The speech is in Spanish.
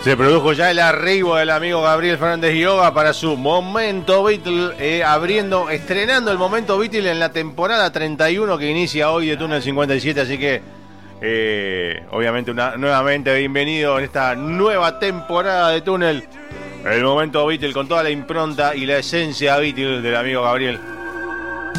Se produjo ya el arribo del amigo Gabriel Fernández Quiroga para su Momento Beatle, estrenando el Momento Beatle en la temporada 31 que inicia hoy de Túnel 57, así que obviamente nuevamente bienvenido en esta nueva temporada de Túnel, el Momento Beatle con toda la impronta y la esencia Beatle del amigo Gabriel.